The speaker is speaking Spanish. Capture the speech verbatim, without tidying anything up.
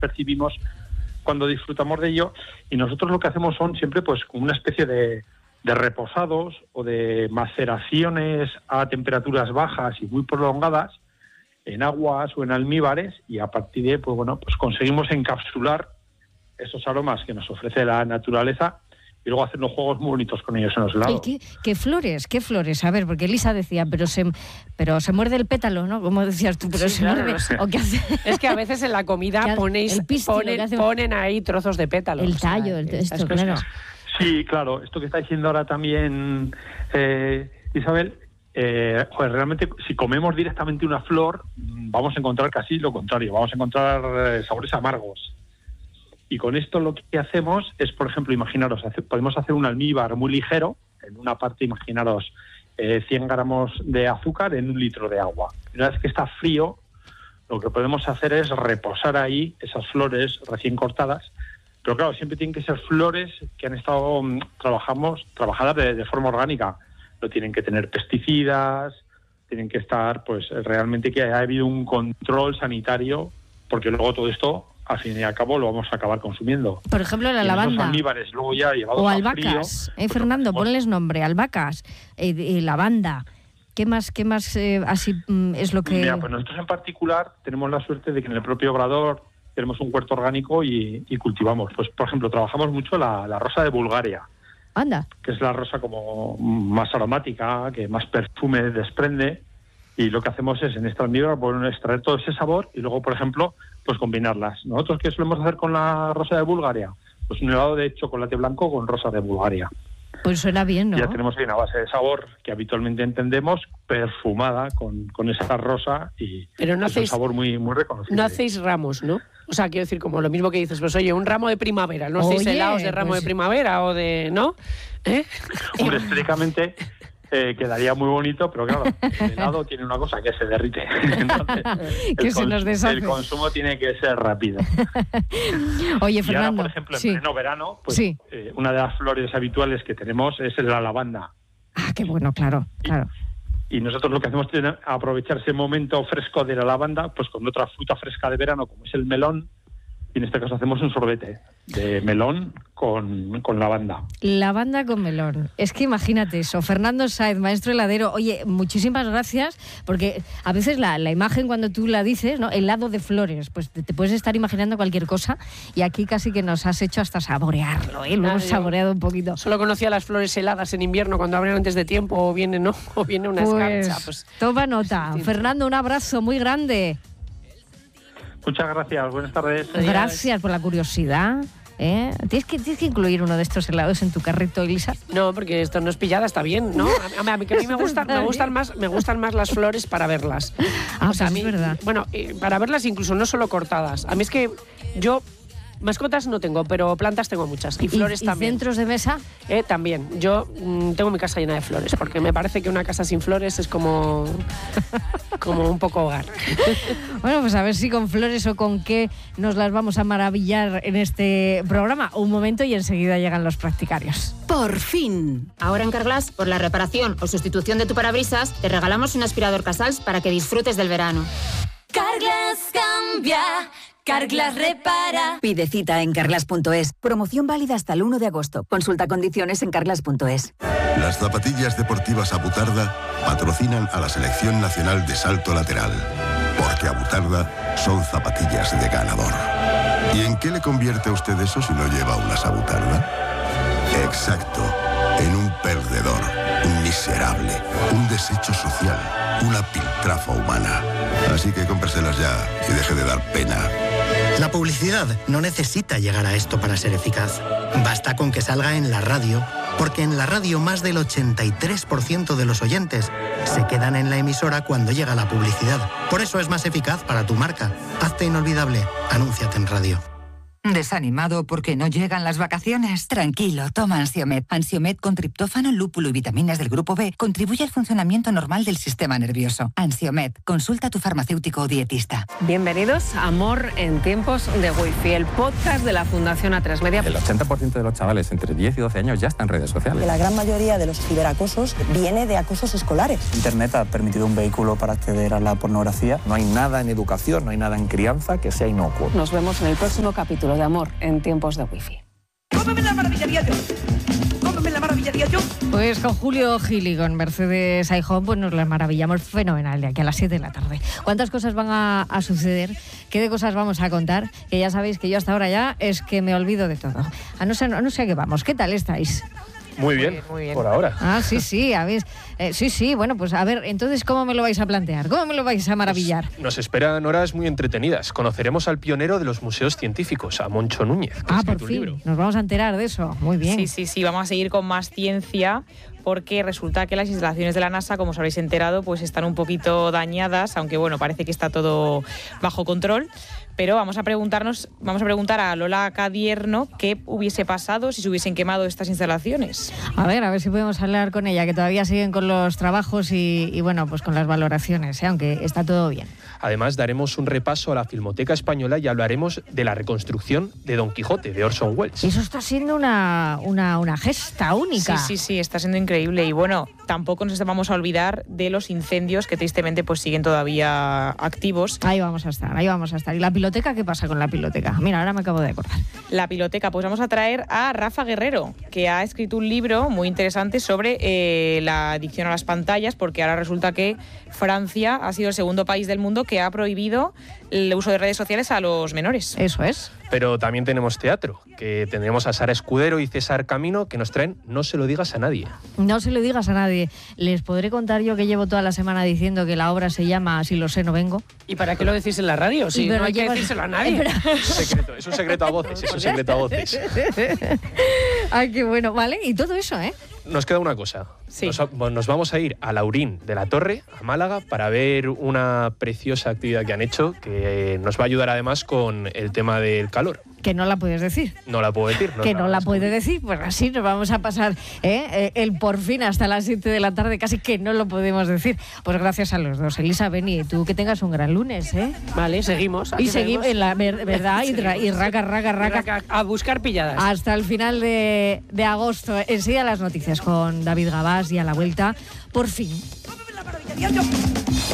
percibimos cuando disfrutamos de ello, y nosotros lo que hacemos son siempre pues como una especie de, de reposados o de maceraciones a temperaturas bajas y muy prolongadas en aguas o en almíbares, y a partir de pues bueno pues conseguimos encapsular esos aromas que nos ofrece la naturaleza y luego hacer unos juegos muy bonitos con ellos en los helados. ¿Qué, qué flores? ¿Qué flores? A ver, porque Elisa decía, pero se pero se muerde el pétalo, ¿no? Como decías tú, pero sí, se claro, muerde. No sé. ¿O qué hace? Es que a veces en la comida ponéis, pistilo, ponen, hace... ponen ahí trozos de pétalos. El tallo, el, esto, claro. Sí, claro, esto que está diciendo ahora también eh, Isabel, eh, joder, realmente si comemos directamente una flor, vamos a encontrar casi lo contrario, vamos a encontrar eh, sabores amargos. Y con esto lo que hacemos es, por ejemplo, imaginaros, hace, podemos hacer un almíbar muy ligero, en una parte, imaginaros, eh, cien gramos de azúcar en un litro de agua. Una vez que está frío, lo que podemos hacer es reposar ahí esas flores recién cortadas, pero claro, siempre tienen que ser flores que han estado, trabajamos, trabajadas de, de forma orgánica. No tienen que tener pesticidas, tienen que estar, pues, realmente que haya habido un control sanitario, porque luego todo esto, al fin y al cabo, lo vamos a acabar consumiendo. Por ejemplo, la y lavanda. Almíbares, luego ya llevados o a albahacas, frío, eh, Fernando, pues, ponles nombre, albahacas, eh, eh, lavanda. ¿Qué más, qué más eh, así mm, es lo que...? Mira, pues nosotros en particular tenemos la suerte de que en el propio Obrador tenemos un huerto orgánico y, y cultivamos. Pues, por ejemplo, trabajamos mucho la, la rosa de Bulgaria. Anda. Que es la rosa como más aromática, que más perfume desprende, y lo que hacemos es en esta almíbar bueno, extraer todo ese sabor y luego, por ejemplo, pues combinarlas. ¿Nosotros qué solemos hacer con la rosa de Bulgaria? Pues un helado de chocolate blanco con rosa de Bulgaria. Pues suena bien, ¿no? Ya tenemos ahí una base de sabor que habitualmente entendemos, perfumada con, con esa rosa y Pero no es hacéis, un sabor muy, muy reconocible. No hacéis ramos, ¿no? O sea, quiero decir, como lo mismo que dices, pues oye, un ramo de primavera, no hacéis Oye, helados de ramo pues... de primavera o de... ¿no? ¿Eh? Hombre, estéticamente eh, quedaría muy bonito, pero claro, el helado tiene una cosa que se derrite. Entonces, que el se nos deshace. El consumo tiene que ser rápido. Oye, Fernando. Y ahora, por ejemplo, en sí. pleno verano, pues sí. eh, una de las flores habituales que tenemos es la lavanda. Ah, qué bueno, claro, claro. Y, y nosotros lo que hacemos es aprovechar ese momento fresco de la lavanda, pues con otra fruta fresca de verano, como es el melón, y en este caso hacemos un sorbete de melón con, con lavanda. Lavanda con melón. Es que imagínate eso. Fernando Sáez, maestro heladero. Oye, muchísimas gracias, porque a veces la, la imagen cuando tú la dices, ¿no? Helado de flores, pues te, te puedes estar imaginando cualquier cosa, y aquí casi que nos has hecho hasta saborearlo, ¿eh? Lo hemos saboreado un poquito. Solo conocía las flores heladas en invierno cuando abren antes de tiempo, o viene, ¿no? O viene una pues, escarcha. Pues toma nota. Fernando, un abrazo muy grande. Muchas gracias, buenas tardes. Gracias por la curiosidad. ¿Eh? ¿Tienes que, ¿Tienes que incluir uno de estos helados en tu carrito, Elisa? No, porque esto no es pillada, está bien, ¿no? A, a, a mí, que a mí me gustan, me gustan más, me gustan más las flores para verlas. Ah, o sea, pues a mí, es verdad. Bueno, eh, para verlas incluso no solo cortadas. A mí es que yo mascotas no tengo, pero plantas tengo muchas y flores ¿Y, también. ¿Y centros de mesa? Eh, también. Yo mmm, tengo mi casa llena de flores, porque me parece que una casa sin flores es como como un poco hogar. Bueno, pues a ver si con flores o con qué nos las vamos a maravillar en este programa. Un momento y enseguida llegan los practicarios. Por fin. Ahora en Carglass, por la reparación o sustitución de tu parabrisas, te regalamos un aspirador Casals para que disfrutes del verano. Carglass cambia, Carglass repara. Pide cita en carglass punto es. Promoción válida hasta el uno de agosto. Consulta condiciones en carglass punto es. Las zapatillas deportivas Abutarda patrocinan a la Selección Nacional de Salto Lateral. Porque Abutarda son zapatillas de ganador. ¿Y en qué le convierte a usted eso si no lleva unas Abutarda? Exacto, en un perdedor, un miserable, un desecho social, una piltrafa humana. Así que cómpraselas ya y deje de dar pena. La publicidad no necesita llegar a esto para ser eficaz. Basta con que salga en la radio, porque en la radio más del ochenta y tres por ciento de los oyentes se quedan en la emisora cuando llega la publicidad. Por eso es más eficaz para tu marca. Hazte inolvidable. Anúnciate en radio. ¿Desanimado porque no llegan las vacaciones? Tranquilo, toma Ansiomed. Ansiomed con triptófano, lúpulo y vitaminas del grupo B contribuye al funcionamiento normal del sistema nervioso. Ansiomed, consulta a tu farmacéutico o dietista. Bienvenidos a Amor en tiempos de Wi-Fi, el podcast de la Fundación A tres Media. El ochenta por ciento de los chavales entre diez y doce años ya están en redes sociales. La gran mayoría de los ciberacosos viene de acosos escolares. Internet ha permitido un vehículo para acceder a la pornografía. No hay nada en educación, no hay nada en crianza que sea inocuo. Nos vemos en el próximo capítulo de Amor en tiempos de Wi-Fi. ¡Cómeme la maravilla diario! ¡Cómeme la maravilla diario! Pues con Julio Gil y con Mercedes Aijón pues nos las maravillamos fenomenal de aquí a las siete de la tarde. ¿Cuántas cosas van a, a suceder? ¿Qué de cosas vamos a contar? Que ya sabéis que yo hasta ahora ya es que me olvido de todo. A no ser, a no sé qué vamos. ¿Qué tal estáis? Muy bien, muy bien, muy bien. Por ahora. Ah, sí, sí, a ver, eh, sí, sí, bueno, pues a ver, entonces, ¿cómo me lo vais a plantear? ¿Cómo me lo vais a maravillar? Nos, nos esperan horas muy entretenidas. Conoceremos al pionero de los museos científicos, a Moncho Núñez, que ah, ha escrito por un fin, libro. Nos vamos a enterar de eso, muy bien. Sí, sí, sí, vamos a seguir con más ciencia, porque resulta que las instalaciones de la NASA, como os habréis enterado, pues están un poquito dañadas, aunque bueno, parece que está todo bajo control. Pero vamos a preguntarnos, vamos a preguntar a Lola Cadierno qué hubiese pasado si se hubiesen quemado estas instalaciones. A ver, a ver si podemos hablar con ella, que todavía siguen con los trabajos y, y bueno, pues con las valoraciones, ¿eh? Aunque está todo bien. Además, daremos un repaso a la Filmoteca Española y hablaremos de la reconstrucción de Don Quijote, de Orson Welles. Eso está siendo una, una, una gesta única. Sí, sí, sí, está siendo increíble. Y bueno, tampoco nos vamos a olvidar de los incendios que tristemente pues siguen todavía activos. Ahí vamos a estar, ahí vamos a estar. ¿Y la piloteca? ¿Qué pasa con la piloteca? Mira, ahora me acabo de acordar. La piloteca, pues vamos a traer a Rafa Guerrero, que ha escrito un libro muy interesante sobre eh, la adicción a las pantallas, porque ahora resulta que Francia ha sido el segundo país del mundo que ha prohibido el uso de redes sociales a los menores. Eso es. Pero también tenemos teatro, que tendremos a Sara Escudero y César Camino, que nos traen No se lo digas a nadie. No se lo digas a nadie. Les podré contar yo que llevo toda la semana diciendo que la obra se llama Si lo sé, no vengo. ¿Y para qué lo decís en la radio? Si Pero no hay llevas... que decírselo a nadie. Pero... Es un secreto, es un secreto a voces, es un secreto a voces. Ay, qué bueno, ¿vale? Y todo eso, ¿eh? Nos queda una cosa. Sí. Nos, nos vamos a ir a Laurín de la Torre, a Málaga, para ver una preciosa actividad que han hecho, que nos va a ayudar además con el tema del calor. Que no la puedes decir. No la puedo decir. No que no la puede decir, pues así nos vamos a pasar ¿eh? el por fin hasta las siete de la tarde, casi que no lo podemos decir. Pues gracias a los dos. Elisa, Beni, tú que tengas un gran lunes, ¿eh? Vale, seguimos. Y seguimos, en la ver, verdad, y, ra, y raca, raca, raca, raca. A buscar pilladas. Hasta el final de, de agosto. Enseguida las noticias con David Gabás y a la vuelta, por fin.